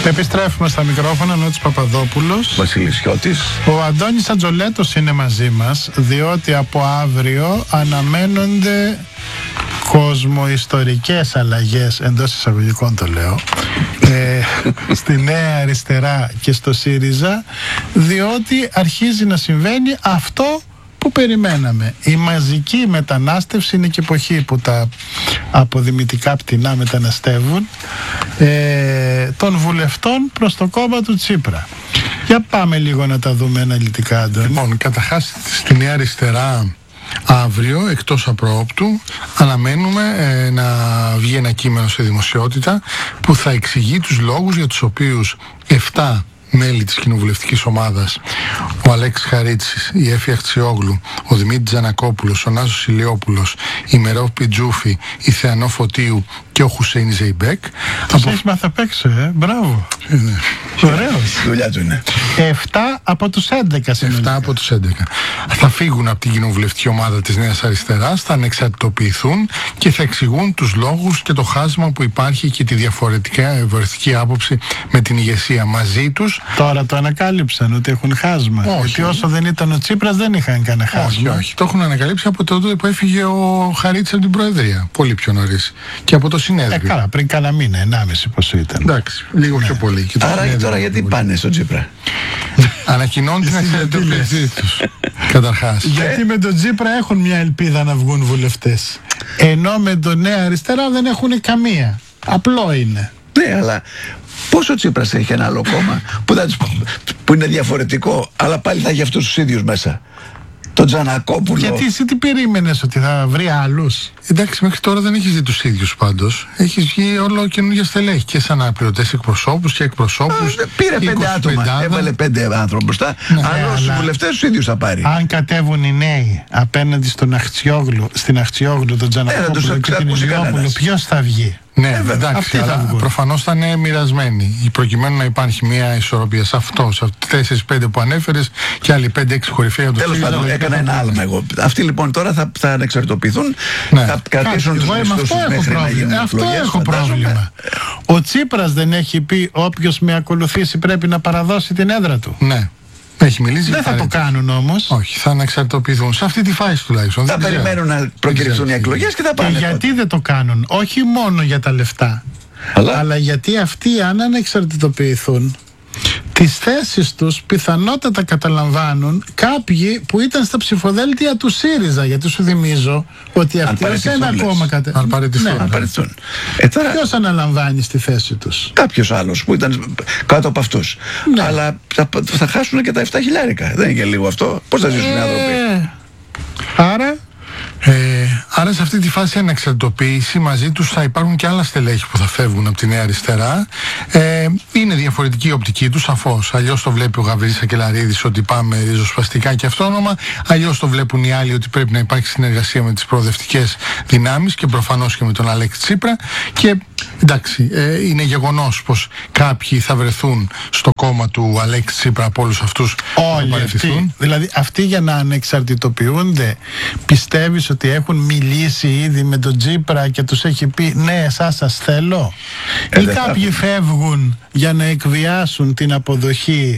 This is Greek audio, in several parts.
Επιστρέφουμε στα μικρόφωνα. Νότης Παπαδόπουλος, Βασίλης Χιώτης. Ο Αντώνης Ατζολέτος είναι μαζί μας, διότι από αύριο αναμένονται κοσμοϊστορικές αλλαγές, εντός εισαγωγικών το λέω, στη Νέα Αριστερά και στο ΣΥΡΙΖΑ, διότι αρχίζει να συμβαίνει αυτό που περιμέναμε. Η μαζική μετανάστευση είναι και εποχή που τα αποδημητικά πτηνά μεταναστεύουν, των βουλευτών προς το κόμμα του Τσίπρα. Για πάμε λίγο να τα δούμε αναλυτικά, Αντώνη. Λοιπόν, καταρχάς στη Νέα Αριστερά αύριο, εκτός απροόπτου, αναμένουμε να βγει ένα κείμενο σε δημοσιότητα που θα εξηγεί τους λόγους για τους οποίους 7 μέλη της κοινοβουλευτικής ομάδας, ο Αλέξης Χαρίτσης, η Έφη Αχτσιόγλου, ο Δημήτρης Τζανακόπουλος, ο Νάσος Ηλιόπουλος, η Μερόβ Πιτζούφη, η Θεανό Φωτίου και ο Χουσέιν Ζεϊμπέκ. Τους έχεις μάθει απ' έξω, μπράβο. Ωραίος. Δουλειά του είναι. 7 από τους 11 συνολικά. 7 από τους 11. Θα φύγουν από την κοινοβουλευτική ομάδα της Νέας Αριστεράς, θα ανεξαρτητοποιηθούν και θα εξηγούν τους λόγους και το χάσμα που υπάρχει και τη διαφορετική άποψη με την ηγεσία μαζί τους. Τώρα το ανακάλυψαν ότι έχουν χάσμα. Όχι. Γιατί όσο δεν ήταν ο Τσίπρας δεν είχαν κανένα χάσμα. Όχι. Το έχουν ανακαλύψει από τότε που έφυγε ο Χαρίτσης από την Προεδρία. Πολύ πιο νωρίς. Και από το συνέδριο. Καλά, πριν κάνα μήνα, 1,5 πόσο ήταν. Εντάξει, λίγο πιο πολύ. Και το Άρα συνέδριο τώρα γιατί πολύ. πάνε στο Τσίπρα? Ανακοινώνουν την εξαρτητοποίησή τους. Καταρχάς. Γιατί με τον Τσίπρα έχουν μια ελπίδα να βγουν βουλευτές. Ενώ με τον Νέα Αριστερά δεν έχουν καμία. Απλό είναι. Ναι, αλλά πόσο Τσίπρας έχει ένα άλλο κόμμα που είναι διαφορετικό, αλλά πάλι θα έχει αυτούς τους ίδιους μέσα? Τον Τζανακόπουλο. Γιατί εσύ τι περίμενες, ότι θα βρει άλλους? Εντάξει, μέχρι τώρα δεν έχεις δει τους ίδιους πάντως. Έχεις βγει όλο καινούργια στελέχη και σαν αναπληρωτές εκπροσώπους και εκπροσώπους. Πήρε 5 άτομα. Έβαλε 5 άνθρωπους μπροστά. Αλλά στους βουλευτές τους ίδιους θα πάρει. Αν κατέβουν οι νέοι απέναντι στην Αχτσιόγλου, τον Τζανακόπουλο και την Ηλιόπουλο, ποιος θα βγει? Ναι, εντάξει, αυτοί θα αλλά βγουν. προφανώς θα είναι μοιρασμένοι. Προκειμένου να υπάρχει μια ισορροπία σε αυτό, σε αυτές 4-5 που ανέφερες και άλλοι 5-6 κορυφαίοι από το Τέλος πάντων, έκανα ένα άλμα εγώ. Αυτοί λοιπόν τώρα θα ανεξαρτητοποιηθούν, Ναι. θα κρατήσουν τους μισθούς τους μέχρι να γίνουν Αυτό εκλογές, έχω φαντάζομαι. πρόβλημα. Ο Τσίπρας δεν έχει πει όποιος με ακολουθήσει πρέπει να παραδώσει την έδρα του? Ναι, έχει μιλήσει. Δεν θα το κάνουν όμως. Όχι, θα ανεξαρτητοποιηθούν. Σε αυτή τη φάση τουλάχιστον. Θα Δεν ξέρω. περιμένουν να προκηρυχθούν οι εκλογές και θα Και πάνε. γιατί δεν το κάνουν? Όχι μόνο για τα λεφτά, αλλά γιατί αυτοί αν ανεξαρτητοποιηθούν, τις θέσεις τους πιθανότατα καταλαμβάνουν κάποιοι που ήταν στα ψηφοδέλτια του ΣΥΡΙΖΑ. Γιατί σου θυμίζω ότι αυτοί ως ένα παραιτηθούν, κόμμα Αν παραιτηθούν. Να παραιτηθούν. Τώρα Ποιος αναλαμβάνει στη θέση τους? κάποιος άλλος που ήταν κάτω από αυτούς. Ναι. Αλλά θα χάσουν και τα 7 χιλιάρικα. Δεν είναι και λίγο αυτό? Πώς θα ζήσουν οι άνθρωποι? Άρα Άρα σε αυτή τη φάση ανεξαρτητοποίηση μαζί τους θα υπάρχουν και άλλα στελέχη που θα φεύγουν από τη Νέα Αριστερά. Είναι διαφορετική η οπτική τους, σαφώς. Αλλιώς το βλέπει ο Γαβρίλης Σακελαρίδης ότι πάμε ριζοσπαστικά και αυτόνομα. Αλλιώς το βλέπουν οι άλλοι ότι πρέπει να υπάρχει συνεργασία με τις προοδευτικές δυνάμεις και προφανώς και με τον Αλέξη Τσίπρα. Και εντάξει, είναι γεγονός πως κάποιοι θα βρεθούν στο κόμμα του Αλέξη Τσίπρα από όλους αυτούς που όλοι αυτοί, δηλαδή αυτοί για να ανεξαρτητοποιούνται, πιστεύεις ότι έχουν μιλήσει ήδη με τον Τσίπρα και τους έχει πει ναι, εσάς σας θέλω? Ή κάποιοι φεύγουν για να εκβιάσουν την αποδοχή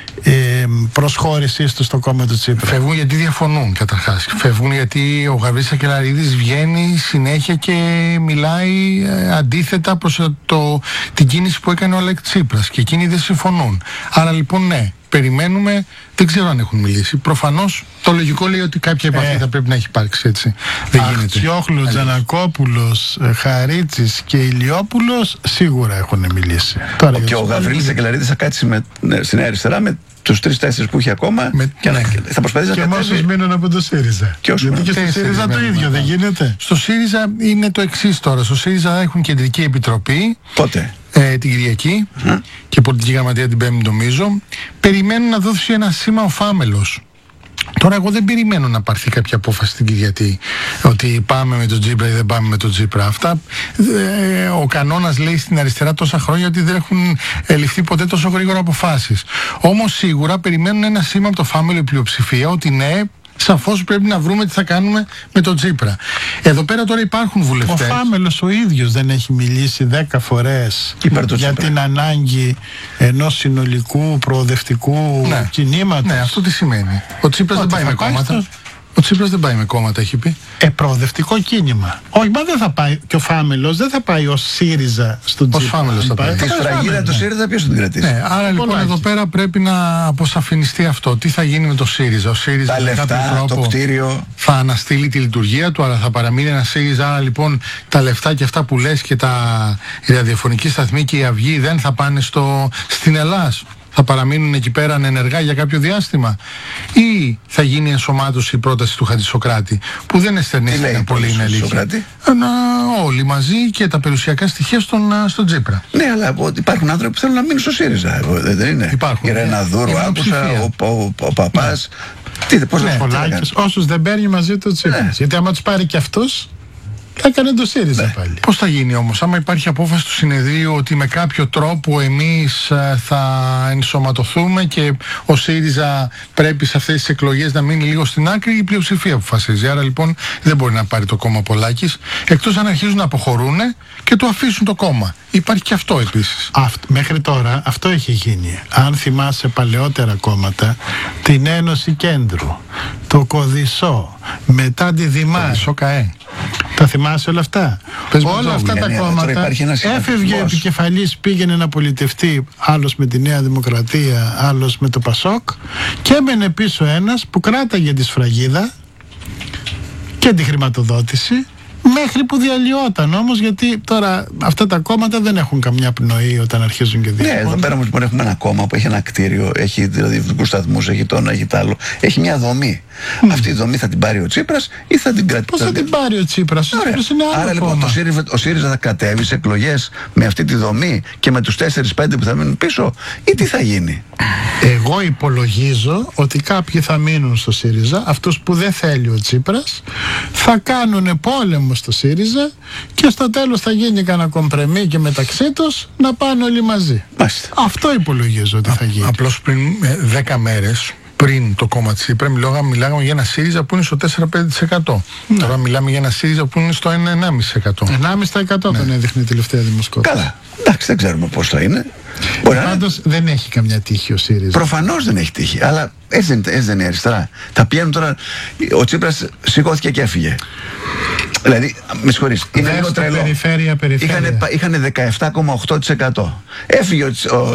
προσχώρησής τους στο κόμμα του Τσίπρα? Φεύγουν γιατί διαφωνούν καταρχάς. Φεύγουν γιατί ο Γαβρίλης Σακελαρίδης βγαίνει συνέχεια και μιλάει αντίθετα προς την κίνηση που έκανε ο Αλέξης Τσίπρας και εκείνοι δεν συμφωνούν. Άρα λοιπόν ναι, περιμένουμε, δεν ξέρω αν έχουν μιλήσει. Προφανώς το λογικό λέει ότι κάποια επαφή θα πρέπει να έχει υπάρξει, έτσι. Δεν γίνεται. Αχτσιόγλου, Τζανακόπουλος, Χαρίτσης και Ηλιόπουλος σίγουρα έχουν μιλήσει. Τώρα Και ο Γαβρίλης Σακελαρίδης θα κάτσει στη Νέα Αριστερά με τους 3-4 που είχε ακόμα και θα προσπαθήσει και να όσους κατέβει. μείνουν από το ΣΥΡΙΖΑ. Και όσους Γιατί και στο μείνουν. ΣΥΡΙΖΑ το ίδιο δεν γίνεται? Στο ΣΥΡΙΖΑ είναι το εξής τώρα. Στο ΣΥΡΙΖΑ έχουν κεντρική επιτροπή. Πότε? Την Κυριακή και πολιτική γραμματεία την Πέμπτη νομίζω. Περιμένουν να δώσει ένα σήμα ο Φάμελος. Τώρα εγώ δεν περιμένω να πάρθει κάποια απόφαση την Κυριακή ότι πάμε με τον Τσίπρα ή δεν πάμε με τον Τσίπρα. Αυτά ο κανόνας λέει στην αριστερά τόσα χρόνια ότι δεν έχουν ληφθεί ποτέ τόσο γρήγορα αποφάσεις. Όμως σίγουρα περιμένουν ένα σήμα από το Φάμελο η πλειοψηφία ότι ναι, Σαφώς πρέπει να βρούμε τι θα κάνουμε με τον Τσίπρα. Εδώ πέρα τώρα υπάρχουν βουλευτές. Ο Φάμελος ο ίδιος δεν έχει μιλήσει 10 φορές για την ανάγκη ενός συνολικού προοδευτικού κινήματος. Ναι, αυτό τι σημαίνει? Ο Τσίπρας δεν πάει με κόμματα. Ο Τσίπρας δεν πάει με κόμματα, έχει πει. Προοδευτικό κίνημα. Όχι, μα δεν θα πάει. Και ο Φάμελος δεν θα πάει ως ΣΥΡΙΖΑ στον Τσίπρα. Ως Φάμελος θα πάει. Τη σφραγίδα του ΣΥΡΙΖΑ ποιος θα την κρατήσει? Ναι, άρα λοιπόν εδώ πέρα πρέπει να αποσαφινιστεί αυτό. Τι θα γίνει με το ΣΥΡΙΖΑ? Ο ΣΥΡΙΖΑ τα λεφτά, το κτίριο. Θα αναστείλει τη λειτουργία του, αλλά θα παραμείνει ένα ΣΥΡΙΖΑ. Άρα λοιπόν τα λεφτά και αυτά που λες και η ραδιοφωνική σταθμή και η Αυγή δεν θα πάνε στην Ελλάς. Θα παραμείνουν εκεί πέρα ανενεργά για κάποιο διάστημα, ή θα γίνει ενσωμάτωση η πρόταση του Χατζησοκράτη, που δεν εστερνίστηκαν πολύ, είναι αλήθεια. Όλοι μαζί και τα περιουσιακά στοιχεία στον Τσίπρα. Ναι, αλλά υπάρχουν άνθρωποι που θέλουν να μείνουν στο ΣΥΡΙΖΑ. Δεν είναι? Υπάρχουν. Η Ρεναδούρου, άκουσα, ο Παπάς. Πώς να όσους δεν παίρνει μαζί του Τσίπρας. Γιατί άμα τους πάρει και αυτούς, θα έκανε το ΣΥΡΙΖΑ πάλι. Πώς θα γίνει όμως, άμα υπάρχει απόφαση του συνεδρίου ότι με κάποιο τρόπο εμείς θα ενσωματωθούμε και ο ΣΥΡΙΖΑ πρέπει σε αυτές τις εκλογές να μείνει λίγο στην άκρη, η πλειοψηφία αποφασίζει. Άρα λοιπόν δεν μπορεί να πάρει το κόμμα Πολάκης, εκτός αν αρχίζουν να αποχωρούν και το αφήσουν το κόμμα. Υπάρχει και αυτό επίσης. Μέχρι τώρα αυτό έχει γίνει. Αν θυμάσαι παλαιότερα κόμματα, την Ένωση Κέντρου, το Κωδισό, μετά τη Δημάρ. Τα θυμάσαι όλα αυτά? Όλα αυτά τα κόμματα, έφευγε ο επικεφαλής, πήγαινε να πολιτευτεί, άλλος με τη Νέα Δημοκρατία, άλλος με το Πασόκ, και έμενε πίσω ένας που κράταγε τη σφραγίδα και τη χρηματοδότηση, μέχρι που διαλυόταν όμως, γιατί τώρα αυτά τα κόμματα δεν έχουν καμιά πνοή όταν αρχίζουν και διαλύουν. Ναι, εδώ πέρα όμως έχουμε ένα κόμμα που έχει ένα κτίριο, έχει δηλαδή σταθμούς, έχει το ένα, έχει το άλλο. Έχει μια δομή. Αυτή η δομή θα την πάρει ο Τσίπρας ή θα την κρατήσει? Πώς θα την πάρει ο Τσίπρας? Άρα λοιπόν ο ΣΥΡΙΖΑ θα κατέβει σε εκλογές με αυτή τη δομή και με τους 4-5 που θα μείνουν πίσω, ή τι θα γίνει? Εγώ υπολογίζω ότι κάποιοι θα μείνουν στο ΣΥΡΙΖΑ, αυτούς που δεν θέλει ο Τσίπρας, θα κάνουν πόλεμο στο ΣΥΡΙΖΑ και στο τέλος θα γίνει κανένα κομπρεμί και μεταξύ τους να πάνε όλοι μαζί. Αυτό υπολογίζω ότι θα γίνει. Απλώς πριν 10 μέρες, πριν το κόμμα της Τσίπρα, μιλάγαμε για ένα ΣΥΡΙΖΑ που είναι στο 4-5%. Τώρα μιλάμε για ένα ΣΥΡΙΖΑ που είναι στο 1,5%. 1,5% τον έδειχνε η τελευταία δημοσκόπηση. Καλά. Εντάξει, δεν ξέρουμε πώς θα είναι. Πάντως δεν έχει καμιά τύχη ο ΣΥΡΙΖΑ. Προφανώς δεν έχει τύχη. Αλλά έτσι δεν είναι η αριστερά. Τα πιάνουν τώρα. Ο Τσίπρας σηκώθηκε και έφυγε. Δηλαδή, με συγχωρείς, είναι λίγο τρελό. Είχαν 17,8%. Έφυγε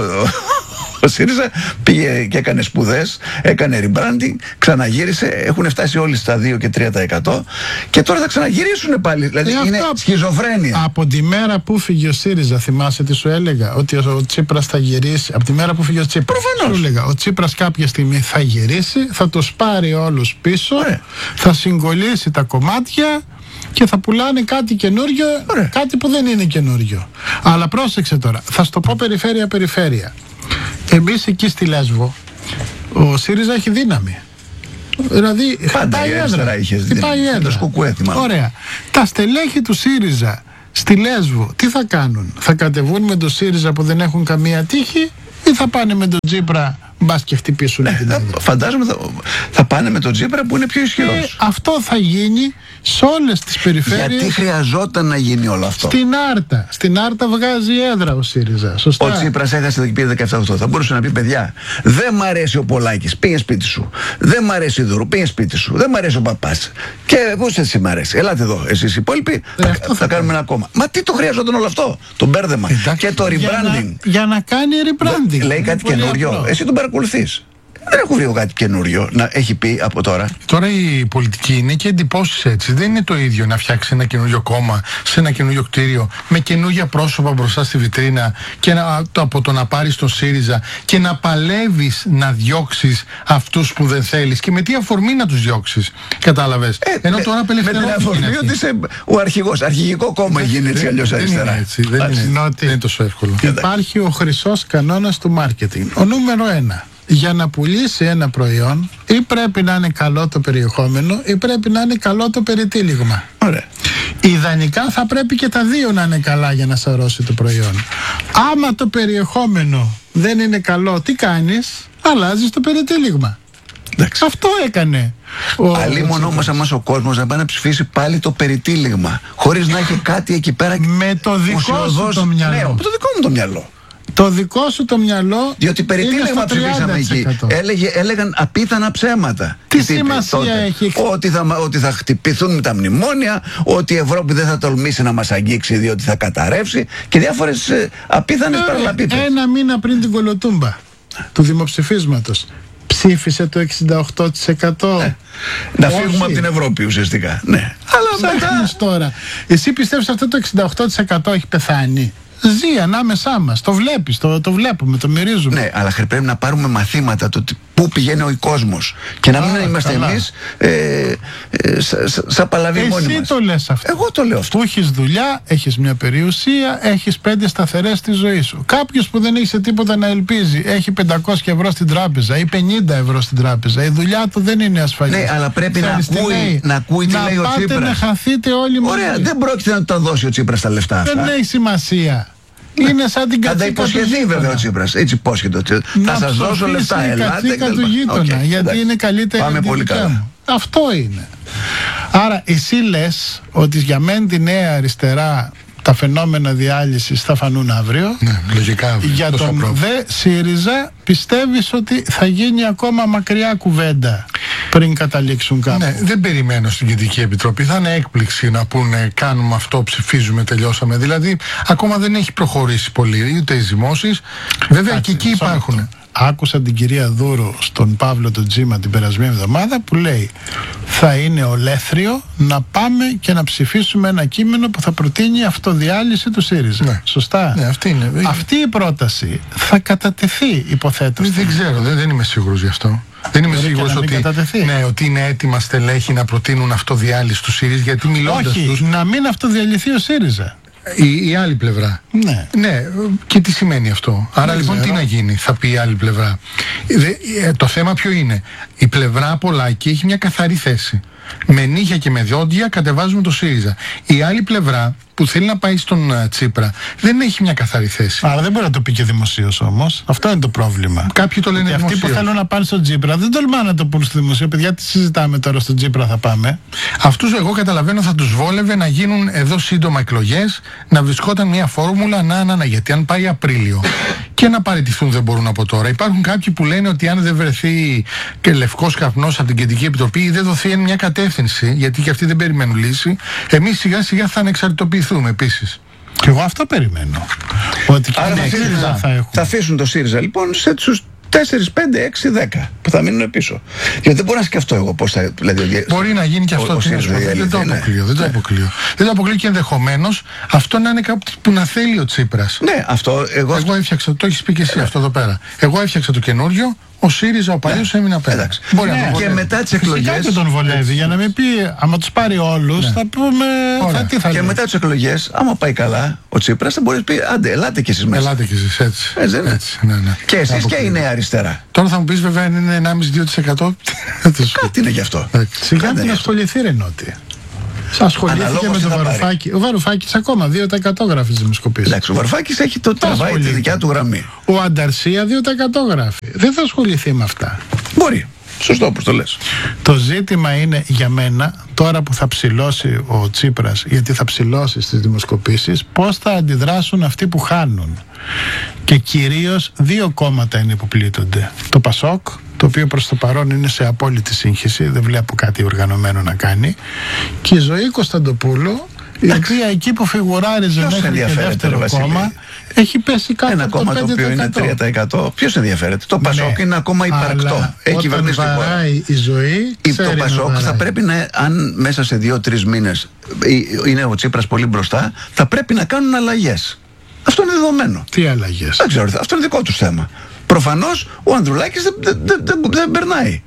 ο ΣΥΡΙΖΑ, πήγε και έκανε σπουδές, έκανε rebranding, ξαναγύρισε, έχουν φτάσει όλοι στα 2 και 3% και τώρα θα ξαναγυρίσουν πάλι. Δηλαδή είναι σχιζοφρένεια. Από τη μέρα που φύγε ο ΣΥΡΙΖΑ, θυμάσαι τι σου έλεγα? Ότι ο Τσίπρας θα γυρίσει. Από τη μέρα που φύγε ο Τσίπρας. Προφανώς. Σου έλεγα, ο Τσίπρας κάποια στιγμή θα γυρίσει, θα τους πάρει όλους πίσω, θα συγκολλήσει τα κομμάτια και θα πουλάνε κάτι καινούριο, κάτι που δεν είναι καινούριο. Αλλά πρόσεξε τώρα, θα σου το πω περιφέρεια. Εμείς εκεί στη Λέσβο, ο ΣΥΡΙΖΑ έχει δύναμη. Δηλαδή, πάει έδρα. Ωραία. Τα στελέχη του ΣΥΡΙΖΑ στη Λέσβο τι θα κάνουν? Θα κατεβούν με τον ΣΥΡΙΖΑ που δεν έχουν καμία τύχη, ή θα πάνε με τον Τσίπρα, μπας και χτυπήσουν την έδρα? Φαντάζομαι θα πάνε με τον Τσίπρα που είναι πιο ισχυρός. Αυτό θα γίνει σε όλες τις περιφέρειες. Γιατί χρειαζόταν να γίνει όλο αυτό? Στην Άρτα βγάζει έδρα ο ΣΥΡΙΖΑ. Σωστά. Ο Τσίπρας έχασε και πήρε 17%. Θα μπορούσε να πει: παιδιά, δεν μ' αρέσει ο Πολάκης, πήγε σπίτι σου. Δεν μ' αρέσει η Δούρου, πήγε σπίτι σου. Δεν μ' αρέσει ο Παπάς. Και πώς εσύ μ' αρέσει? Ελάτε εδώ, εσείς οι υπόλοιποι, θα κάνουμε ένα κόμμα. Μα τι το χρειαζόταν όλο αυτό? Το μπέρδεμα και το rebranding. Για να κάνει rebranding. Λέει κάτι καινούριο. Εσύ τον παρακολουθείς. Δεν έχω βρει κάτι καινούριο να έχει πει από τώρα. Τώρα η πολιτική είναι και εντυπώσεις έτσι. Δεν είναι το ίδιο να φτιάξει ένα καινούριο κόμμα σε ένα καινούριο κτίριο με καινούργια πρόσωπα μπροστά στη βιτρίνα και από το να πάρεις τον ΣΥΡΙΖΑ και να παλεύεις να διώξεις αυτούς που δεν θέλεις. Και με τι αφορμή να τους διώξεις? Κατάλαβες? Ενώ τώρα απελευθερώθηκε. Με την αφορμή ότι είσαι ο αρχηγός. Αρχηγικό κόμμα γίνει έτσι αλλιώς αριστερά. Δεν είναι τόσο εύκολο. Υπάρχει ο χρυσός κανόνας του μάρκετινγκ. Ο νούμερο 1. Για να πουλήσει ένα προϊόν, ή πρέπει να είναι καλό το περιεχόμενο, ή πρέπει να είναι καλό το περιτύλιγμα. Ωραία. Ιδανικά θα πρέπει και τα δύο να είναι καλά για να σαρώσει το προϊόν. Άμα το περιεχόμενο δεν είναι καλό, τι κάνεις? Αλλάζεις το περιτύλιγμα. Αυτό έκανε. Αλλήμον όμως αμάς ο κόσμος να πάει να ψηφίσει πάλι το περιτύλιγμα, χωρίς να έχει κάτι εκεί πέρα. Με το δικό σου το μυαλό. Ναι, το δικό μου το μυαλό. Το δικό σου το μυαλό. Διότι περιτύλιγμα ψηφίσαμε εκεί. Έλεγαν απίθανα ψέματα. Τι σημασία έχει? Ότι θα χτυπηθούν με τα μνημόνια, ότι η Ευρώπη δεν θα τολμήσει να μας αγγίξει διότι θα καταρρεύσει και διάφορες απίθανες παραλαπίπες. Ένα μήνα πριν την κολοτούμπα του δημοψηφίσματος ψήφισε το 68%. Να φύγουμε από την Ευρώπη ουσιαστικά. Ναι. Αλλά μετά τώρα. Εσύ πιστεύεις αυτό το 68% έχει πεθάνει? Ζει ανάμεσά μας. Το βλέπεις, το βλέπουμε, το μυρίζουμε. Ναι, αλλά πρέπει να πάρουμε μαθήματα το πού πηγαίνει ο κόσμος και να μην είμαστε εμείς σαν παλαβοί μόνοι μας. Εσύ το λες αυτό. Εγώ το λέω αυτό. Που έχεις δουλειά, έχεις μια περιουσία, έχεις 5 σταθερές στη ζωή σου. Κάποιος που δεν έχει σε τίποτα να ελπίζει, έχει 500 ευρώ στην τράπεζα ή 50 ευρώ στην τράπεζα. Η δουλειά του δεν είναι ασφαλής. Ναι, αλλά πρέπει να ακούει τι λέει ο Τσίπρας. Να πάτε να χαθείτε όλοι μαζί. Ωραία, δεν πρόκειται να τα δώσει ο Τσίπρας τα λεφτά αυτά. Δεν έχει σημασία. Είναι σαν την κατσίκα. Θα τα υποσχεθεί βέβαια ο Τσίπρας. Έτσι υπόσχεται. Θα σας δώσω λεφτά. Ελάτε. Του γείτονα, γιατί είναι καλύτερη. Πάμε πολύ καλά. Αυτό είναι. Άρα εσύ λες ότι για μεν τη νέα αριστερά τα φαινόμενα διάλυσης θα φανούν αύριο. Ναι, λογικά αύριο. Για τον δε ΣΥΡΙΖΑ πιστεύεις ότι θα γίνει ακόμα μακριά κουβέντα πριν καταλήξουν κάπου? Ναι, δεν περιμένω στην Κεντρική Επιτροπή. Θα είναι έκπληξη να πούνε κάνουμε αυτό, ψηφίζουμε, τελειώσαμε. Δηλαδή ακόμα δεν έχει προχωρήσει πολύ ούτε οι ζυμώσεις. Βέβαια και εκεί υπάρχουν. Άκουσα την κυρία Δούρου στον Παύλο τον Τζίμα την περασμένη εβδομάδα που λέει θα είναι ολέθριο να πάμε και να ψηφίσουμε ένα κείμενο που θα προτείνει αυτοδιάλυση του ΣΥΡΙΖΑ. Ναι. Σωστά. Ναι, αυτή η πρόταση θα κατατεθεί, υποθέτω. Δεν ξέρω, δεν είμαι σίγουρος γι' αυτό. Δεν είμαι σίγουρος ότι είναι έτοιμα στελέχη να προτείνουν αυτοδιάλυση του ΣΥΡΙΖΑ, γιατί μιλώντας τους... να μην αυτοδιαλυθεί ο ΣΥΡΙΖΑ. Η άλλη πλευρά. Ναι. Και τι σημαίνει αυτό? Άρα λοιπόν τι να γίνει, θα πει η άλλη πλευρά. Το θέμα ποιο είναι? Η πλευρά Πολάκη έχει μια καθαρή θέση. Με νύχια και με δόντια κατεβάζουμε το ΣΥΡΙΖΑ. Η άλλη πλευρά που θέλει να πάει στον Τσίπρα δεν έχει μια καθαρή θέση. Άρα δεν μπορεί να το πει και δημοσίως όμως. Αυτό είναι το πρόβλημα. Κάποιοι το λένε δημοσίως. Αυτοί που θέλουν να πάνε στον Τσίπρα δεν τολμάνε να το πούν στο δημοσίο. Παιδιά, τι συζητάμε τώρα, στον Τσίπρα θα πάμε? Αυτούς εγώ καταλαβαίνω θα τους βόλευε να γίνουν εδώ σύντομα εκλογές, να βρισκόταν μια φόρμουλα γιατί αν πάει Απρίλιο και να παραιτηθούν δεν μπορούν από τώρα. Υπάρχουν κάποιοι που λένε ότι αν δεν βρεθεί και λευκός καπνός από την Κεντρική Επιτροπή ή δεν δοθεί μια κατεύθυνση, γιατί και αυτοί δεν περιμένουν λύση, εμείς σιγά σιγά θα ανεξαρτητοποιηθούμε επίσης. Και εγώ αυτό περιμένω. Ότι και θα αφήσουν το ΣΥΡΙΖΑ λοιπόν σε τους 4, 5, 6, 10 που θα μείνουν πίσω. Γιατί δεν μπορώ να σκεφτώ εγώ πώς θα. Δηλαδή, μπορεί να γίνει και αυτό. Δεν το αποκλείω. Δεν το αποκλείω και ενδεχομένως αυτό να είναι κάτι που να θέλει ο Τσίπρας. Ναι, αυτό εγώ έφτιαξα. Το έχεις πει και εσύ αυτό εδώ πέρα. Εγώ έφτιαξα το καινούριο. Ο ΣΥΡΙΖΑ, ο παλιός έμεινε απέναντι. Μπορεί να και μετά τις εκλογές. Φυσικά τον βολεύει. Για να μην πει, άμα τους πάρει όλους, θα πούμε. Τι θα και μετά τις εκλογές, άμα πάει καλά, ο Τσίπρας θα μπορεί να πει: άντε, ελάτε κι εσείς μέσα. Ελάτε κι εσείς, έτσι. Ναι. Και εσείς και η νέα αριστερά. Τώρα θα μου πεις, βέβαια, αν είναι 1,5-2%. Κάτι είναι γι' αυτό. Σιγά μην ασχοληθεί, ρε Νότι. Ασχολήθηκε με τον Βαρουφάκη. Ο Βαρουφάκης ακόμα 2% γράφει στις δημοσκοπήσεις. Εντάξει, ο Βαρουφάκης έχει το τραβάει τη δικιά του γραμμή. Ο Ανταρσία 2% γράφει. Δεν θα ασχοληθεί με αυτά. Μπορεί. Σωστό όπως το λες. Το ζήτημα είναι για μένα, τώρα που θα ψηλώσει ο Τσίπρας, γιατί θα ψηλώσει στις δημοσκοπήσεις, πώς θα αντιδράσουν αυτοί που χάνουν. Και κυρίως 2 κόμματα είναι που πλήττονται. Το ΠΑΣΟΚ, το οποίο προς το παρόν είναι σε απόλυτη σύγχυση, δεν βλέπω κάτι οργανωμένο να κάνει, και η Ζωή Κωνσταντοπούλου, η οποία εκεί που φιγουράριζε μέχρι και δεύτερο κόμμα, έχει πέσει κάτω ένα από κόμμα το 5%. Το οποίο είναι 3%. Ποιος ενδιαφέρεται? Το ΠΑΣΟΚ είναι ακόμα υπαρκτό. Έχει κυβερνήσει την χώρα. Η Ζωή, το ΠΑΣΟΚ θα πρέπει να, αν μέσα σε 2-3 μήνες είναι ο Τσίπρας πολύ μπροστά, θα πρέπει να κάνουν αλλαγές. Αυτό είναι δεδομένο. Τι αλλαγές? Δεν ξέρω, αυτό είναι δικό του θέμα. Προφανώς ο Ανδρουλάκης δεν περνάει.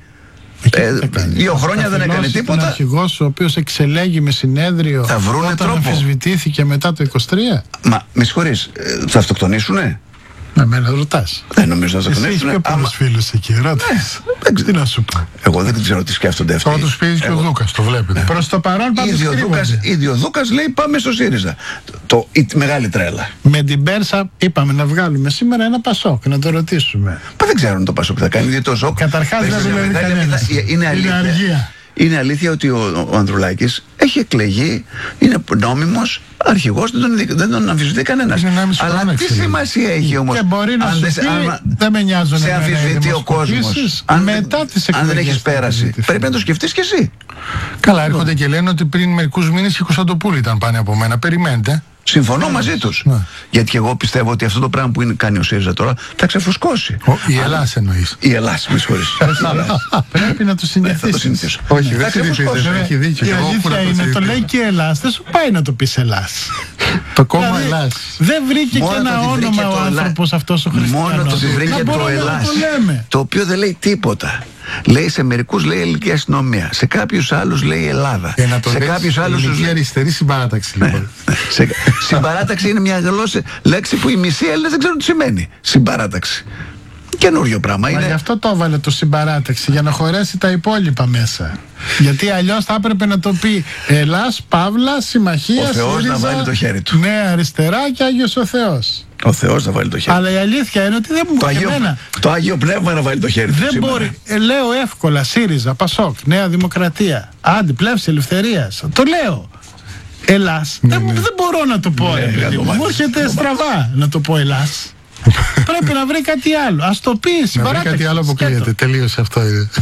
2 χρόνια δεν έκανε τίποτα. Ο αρχηγός ο οποίος εξελέγει με συνέδριο θα βρούνε όταν τρόπο. αμφισβητήθηκε μετά το 23. Μα με συγχωρείς, θα αυτοκτονήσουνε? Εμένα ρωτάς. Δεν νομίζω να το connaissent. Εσύ πιο πολλούς φίλους εκεί, ρώτας. Τι να σου πω. Εγώ δεν ξέρω τι σκέφτονται αυτοί. Τώρα τους πει και ο Δούκας, το βλέπετε. Προς το παρόν πάντως ήδη ο Δούκας λέει πάμε στο ΣΥΡΙΖΑ. Η μεγάλη τρέλα. Με την Πέρσα είπαμε να βγάλουμε σήμερα ένα Πασόκ, να το ρωτήσουμε. Δεν ξέρουν το Πασόκ θα κάνει, γιατί το ΣΟΚ. Καταρχάς δεν δουλεύει κανένας. Είναι αργία. Είναι αλήθεια ότι ο Ανδρουλάκης έχει εκλεγεί, είναι νόμιμος αρχηγός, δεν τον αμφισβητεί κανένας. Αλλά τι σημασία έχει όμως? Και μπορεί να σου πει, δεν με νοιάζουν σε αμφισβητεί ο κόσμος. Αν δεν έχεις πέρασει, πρέπει να το σκεφτείς κι εσύ. Καλά, έρχονται και λένε ότι πριν μερικούς μήνες η Κωνσταντοπούλη ήταν πάνε από μένα. Περιμένετε. Συμφωνώ μαζί τους. Γιατί και εγώ πιστεύω ότι αυτό το πράγμα που κάνει ο ΣΥΡΙΖΑ τώρα θα ξεφουσκώσει. Η Ελλάς εννοείς? Η Ελλάς, με συγχωρείς. Πρέπει να το συνηθίσεις. Όχι, δεν συνηθίζεις. Έχει δίκιο. Η αλήθεια είναι, το λέει και η Ελλάς, δεν σου πάει να το πεις Ελλάς. Το κόμμα Ελλάς. Δεν βρήκε και ένα όνομα ο άνθρωπος αυτός ο Χριστιανός. Μόνο το βρήκε το Ελλάς, το οποίο δεν λέει τίποτα. Λέει σε μερικούς λέει ελληνική αστυνομία, σε κάποιους άλλους λέει Ελλάδα. Σε κάποιους άλλους ελληνική αριστερή συμπαράταξη. Λοιπόν. Συμπαράταξη είναι μια λέξη που οι μισοί Έλληνες δεν ξέρουν τι σημαίνει. Συμπαράταξη. Καινούριο πράγμα είναι. Γι' αυτό το έβαλε το συμπαράταξη, για να χωρέσει τα υπόλοιπα μέσα. Γιατί αλλιώς θα έπρεπε να το πει Ελλάς, Παύλα, Συμμαχία, ο Θεός ΣΥΡΙΖΑ, να βάλει το χέρι του. Νέα Αριστερά και Άγιος ο Θεός. Ο Θεός να βάλει το χέρι. Αλλά η αλήθεια είναι ότι δεν μου πει. Το Άγιο Πνεύμα να βάλει το χέρι του. Δεν μπορεί. Λέω εύκολα ΣΥΡΙΖΑ, Πασόκ, Νέα Δημοκρατία, Άντι, Πλεύση Ελευθερίας. Το λέω. Ελλάς. Δεν μπορώ να το πω. Μου έρχεται στραβά να το πω Ελλάς. Πρέπει να βρει κάτι άλλο. Ας το πει. Να βρει κάτι άλλο που κρύεται. Τελείωσε αυτό.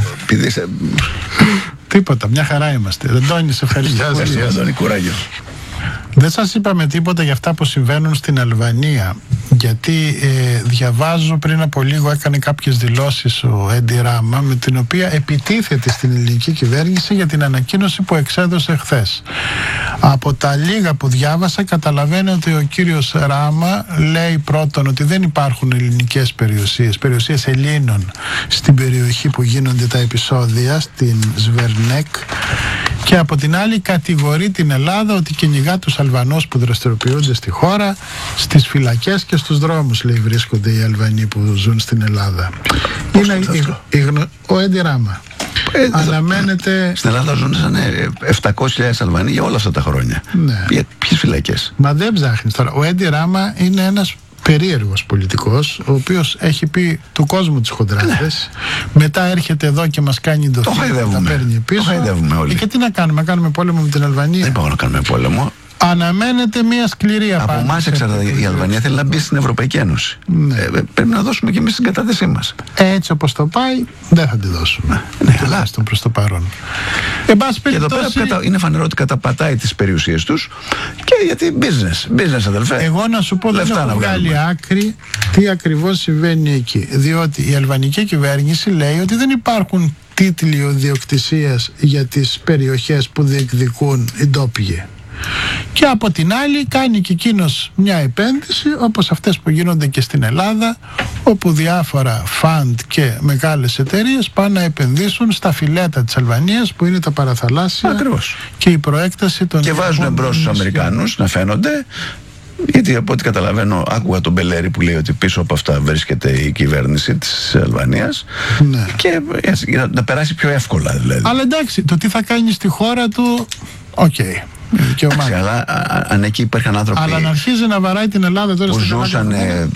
Τίποτα. Μια χαρά είμαστε. Αντώνη, σε ευχαριστώ. Αντώνη, κουράγιο. Δεν σας είπαμε τίποτα για αυτά που συμβαίνουν στην Αλβανία, γιατί διαβάζω πριν από λίγο έκανε κάποιες δηλώσεις ο Έντι Ράμα, με την οποία επιτίθεται στην ελληνική κυβέρνηση για την ανακοίνωση που εξέδωσε χθες. Από τα λίγα που διάβασα καταλαβαίνω ότι ο κύριος Ράμα λέει πρώτον ότι δεν υπάρχουν ελληνικές περιουσίες Ελλήνων στην περιοχή που γίνονται τα επεισόδια, στην Σβερνέκ, και από την άλλη κατηγορεί την Ελλάδα ότι κυνηγά τους Αλβανούς που δραστηριοποιούνται στη χώρα, στις φυλακές και στους δρόμους, λέει, βρίσκονται οι Αλβανοί που ζουν στην Ελλάδα. Είναι ο Έντι Ράμα. Αναμένεται... Στην Ελλάδα ζουν σαν 700.000 Αλβανοί για όλα αυτά τα χρόνια. Ναι. Ποιες φυλακές? Μα δεν ψάχνεις τώρα. Ο Έντι Ράμα είναι ένας περίεργος πολιτικός, ο οποίος έχει πει του κόσμου τις χοντράδες. Μετά έρχεται εδώ και μας κάνει το θύμα, τα παίρνει πίσω. Το χαϊδεύουμε όλοι. Και τι να κάνουμε πόλεμο με την Αλβανία? Δεν πάω να κάνουμε πόλεμο. Αναμένεται μια σκληρή απάντηση. Από εμάς εξαρτάται. Η Αλβανία θέλει να μπει στην Ευρωπαϊκή Ένωση. Πρέπει να δώσουμε και εμείς την κατάθεσή μας. Έτσι όπως το πάει, δεν θα τη δώσουμε. Τουλάχιστον προς το παρόν. Και εδώ πέρα είναι φανερό ότι καταπατάει τις περιουσίες τους, και γιατί business αδελφέ. Εγώ να σου πω, δεν έχω βγάλει άκρη τι ακριβώς συμβαίνει εκεί. Διότι η αλβανική κυβέρνηση λέει ότι δεν υπάρχουν τίτλοι ιδιοκτησίας για τις περιοχές που διεκδικούν οι ντόπιοι. Και από την άλλη κάνει και εκείνος μια επένδυση όπως αυτές που γίνονται και στην Ελλάδα, όπου διάφορα φαντ και μεγάλες εταιρείες πάνε να επενδύσουν στα φιλέτα της Αλβανίας, που είναι τα παραθαλάσσια. Ακριβώς. Και η προέκταση των... Και βάζουν εμπρός τους Αμερικάνους να φαίνονται. Γιατί από ό,τι καταλαβαίνω, άκουγα τον Μπελέρη που λέει ότι πίσω από αυτά βρίσκεται η κυβέρνηση της Αλβανίας. Ναι. Και να περάσει πιο εύκολα δηλαδή. Αλλά εντάξει, το τι θα κάνει στη χώρα του, οκ. Αλλά αν εκεί υπήρχαν άνθρωποι. Αλλά να αρχίζει να βαράει την Ελλάδα τώρα που ζούσαν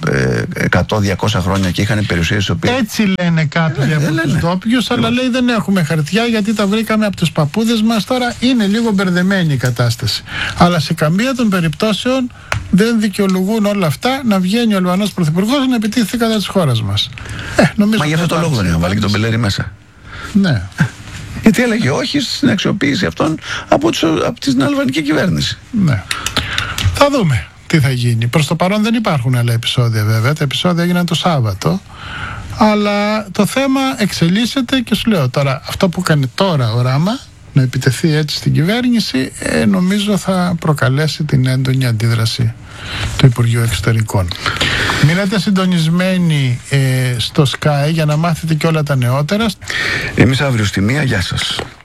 100-200 χρόνια και είχαν περιουσίες. Έτσι λένε κάποιοι από τους ντόπιους, αλλά λέει δεν έχουμε χαρτιά γιατί τα βρήκαμε από τους παππούδες μας. Τώρα είναι λίγο μπερδεμένη η κατάσταση. Αλλά σε καμία των περιπτώσεων δεν δικαιολογούν όλα αυτά να βγαίνει ο Αλβανός Πρωθυπουργός να επιτίθεται κατά της χώρας μας. Μα γι' αυτό το λόγο δεν είχαν βάλει και τον Μπελέρη μέσα. Ναι. Γιατί έλεγε όχι στην αξιοποίηση αυτών από την αλβανική κυβέρνηση. Ναι. Θα δούμε τι θα γίνει. Προς το παρόν δεν υπάρχουν άλλα επεισόδια βέβαια. Τα επεισόδια έγιναν το Σάββατο. Αλλά το θέμα εξελίσσεται και σου λέω τώρα, αυτό που κάνει τώρα ο Ράμα, να επιτεθεί έτσι στην κυβέρνηση, νομίζω θα προκαλέσει την έντονη αντίδραση του Υπουργείου Εξωτερικών. Μείνετε συντονισμένοι στο Sky για να μάθετε και όλα τα νεότερα. Εμείς αύριο στη 1, γεια σας.